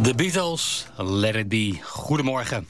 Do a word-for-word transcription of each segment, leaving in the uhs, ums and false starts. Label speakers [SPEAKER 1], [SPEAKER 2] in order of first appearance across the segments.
[SPEAKER 1] The Beatles, Let It Be. Goedemorgen.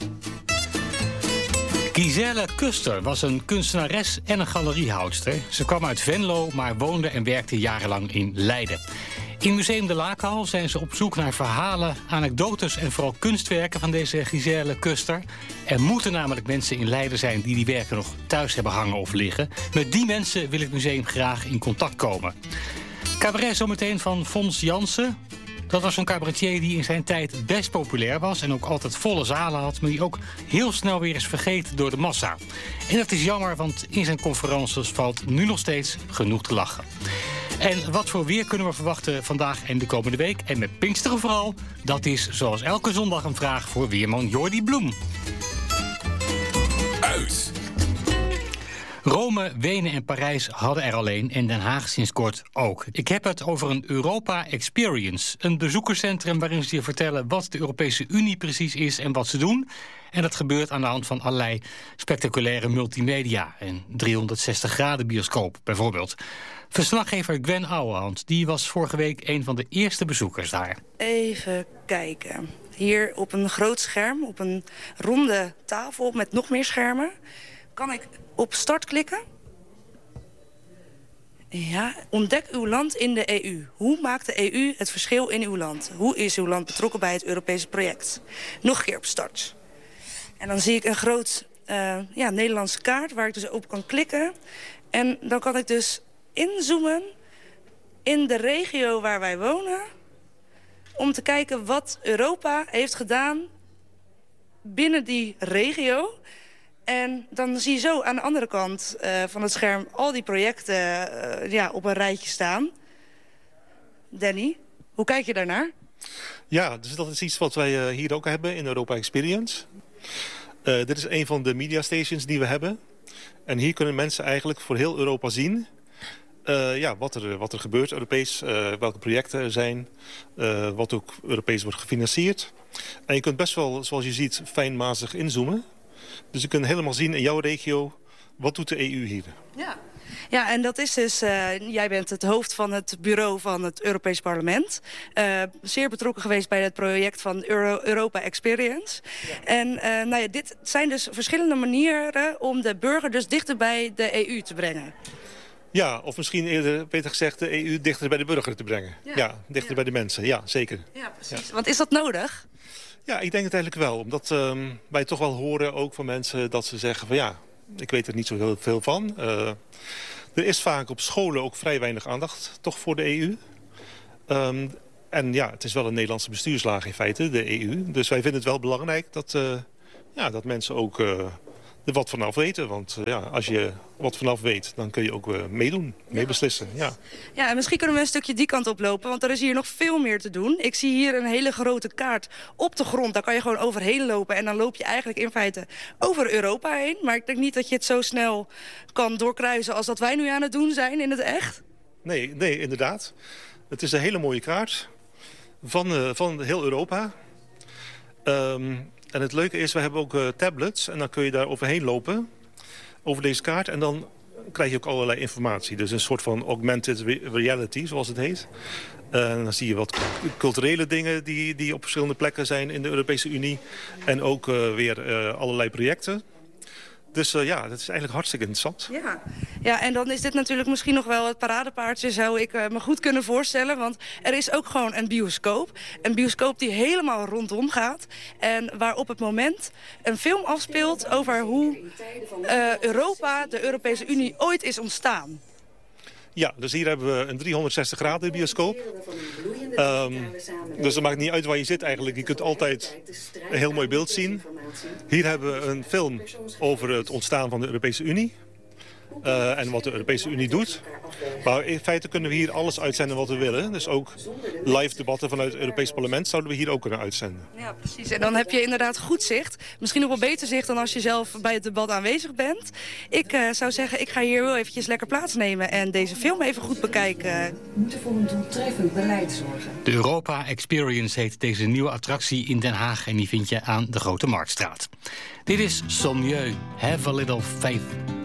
[SPEAKER 1] Giselle Kuster was een kunstenares en een galeriehoudster. Ze kwam uit Venlo, maar woonde en werkte jarenlang in Leiden. In Museum de Laakhal zijn ze op zoek naar verhalen, anekdotes en vooral kunstwerken van deze Giselle Kuster. Er moeten namelijk mensen in Leiden zijn die die werken nog thuis hebben hangen of liggen. Met die mensen wil het museum graag in contact komen. Cabaret zometeen van Fons Jansen. Dat was zo'n cabaretier die in zijn tijd best populair was en ook altijd volle zalen had, maar die ook heel snel weer is vergeten door de massa. En dat is jammer, want in zijn conferences valt nu nog steeds genoeg te lachen. En wat voor weer kunnen we verwachten vandaag en de komende week? En met Pinksteren vooral, dat is zoals elke zondag een vraag voor weerman Jordi Bloem.
[SPEAKER 2] Uit!
[SPEAKER 1] Rome, Wenen en Parijs hadden er alleen en Den Haag sinds kort ook. Ik heb het over een Europa Experience. Een bezoekerscentrum waarin ze je vertellen wat de Europese Unie precies is en wat ze doen. En dat gebeurt aan de hand van allerlei spectaculaire multimedia. Een driehonderdzestig graden bioscoop bijvoorbeeld. Verslaggever Gwen Ouwehand, die was vorige week een van de eerste bezoekers daar.
[SPEAKER 3] Even kijken. Hier op een groot scherm, op een ronde tafel met nog meer schermen, kan ik op start klikken. Ja, ontdek uw land in de E U. Hoe maakt de E U het verschil in uw land? Hoe is uw land betrokken bij het Europese project? Nog een keer op start. En dan zie ik een groot uh, ja, Nederlandse kaart waar ik dus op kan klikken. En dan kan ik dus inzoomen in de regio waar wij wonen, om te kijken wat Europa heeft gedaan binnen die regio. En dan zie je zo aan de andere kant uh, van het scherm al die projecten uh, ja, op een rijtje staan. Danny, hoe kijk je daarnaar?
[SPEAKER 4] Ja, dus dat is iets wat wij uh, hier ook hebben in Europa Experience. Uh, dit is een van de media stations die we hebben. En hier kunnen mensen eigenlijk voor heel Europa zien Uh, ja, wat, er, wat er gebeurt Europees, uh, welke projecten er zijn, uh, wat ook Europees wordt gefinancierd. En je kunt best wel, zoals je ziet, fijnmazig inzoomen. Dus je kunt helemaal zien in jouw regio, wat doet de E U hier?
[SPEAKER 3] Ja, ja en dat is dus, uh, jij bent het hoofd van het bureau van het Europees Parlement. Uh, zeer betrokken geweest bij het project van Euro, Europa Experience. Ja. En uh, nou ja, dit zijn dus verschillende manieren om de burger dus dichter bij de E U te brengen.
[SPEAKER 4] Ja, of misschien eerder, beter gezegd, de E U dichter bij de burger te brengen. Ja, ja dichter ja. bij de mensen, ja, zeker.
[SPEAKER 3] Ja, precies. Ja. Want is dat nodig?
[SPEAKER 4] Ja, ik denk het eigenlijk wel. Omdat um, wij toch wel horen ook van mensen dat ze zeggen van ja, ik weet er niet zo heel veel van. Uh, er is vaak op scholen ook vrij weinig aandacht toch voor de E U. Um, en ja, het is wel een Nederlandse bestuurslaag in feite, de E U. Dus wij vinden het wel belangrijk dat, uh, ja, dat mensen ook Uh, er wat vanaf weten. Want uh, ja, als je wat vanaf weet, dan kun je ook uh, meedoen, meebeslissen. Ja.
[SPEAKER 3] Ja, en misschien kunnen we een stukje die kant oplopen, want er is hier nog veel meer te doen. Ik zie hier een hele grote kaart op de grond. Daar kan je gewoon overheen lopen en dan loop je eigenlijk in feite over Europa heen. Maar ik denk niet dat je het zo snel kan doorkruisen als dat wij nu aan het doen zijn in het echt.
[SPEAKER 4] Nee, nee, inderdaad. Het is een hele mooie kaart van, uh, van heel Europa. Um, En het leuke is, we hebben ook uh, tablets en dan kun je daar overheen lopen, over deze kaart. En dan krijg je ook allerlei informatie. Dus een soort van augmented reality, zoals het heet. Uh, en dan zie je wat culturele dingen die, die op verschillende plekken zijn in de Europese Unie. En ook uh, weer uh, allerlei projecten. Dus uh, ja, dat is eigenlijk hartstikke interessant.
[SPEAKER 3] Ja. ja, en dan is dit natuurlijk misschien nog wel het paradepaardje, zou ik uh, me goed kunnen voorstellen. Want er is ook gewoon een bioscoop. Een bioscoop die helemaal rondom gaat. En waar op het moment een film afspeelt over hoe uh, Europa, de Europese Unie, ooit is ontstaan.
[SPEAKER 4] Ja, dus hier hebben we een driehonderdzestig graden bioscoop. Um, dus het maakt niet uit waar je zit eigenlijk. Je kunt altijd een heel mooi beeld zien. Hier hebben we een film over het ontstaan van de Europese Unie. Uh, en wat de Europese Unie doet. Maar in feite kunnen we hier alles uitzenden wat we willen. Dus ook live debatten vanuit het Europees Parlement zouden we hier ook kunnen uitzenden.
[SPEAKER 3] Ja, precies. En dan heb je inderdaad goed zicht. Misschien nog wel beter zicht dan als je zelf bij het debat aanwezig bent. Ik uh, zou zeggen, ik ga hier wel eventjes lekker plaatsnemen en deze film even goed bekijken.
[SPEAKER 5] We moeten voor een doeltreffend beleid zorgen.
[SPEAKER 1] De Europa Experience heet deze nieuwe attractie in Den Haag en die vind je aan de Grote Marktstraat. Dit is Sommieu, Have a Little Faith.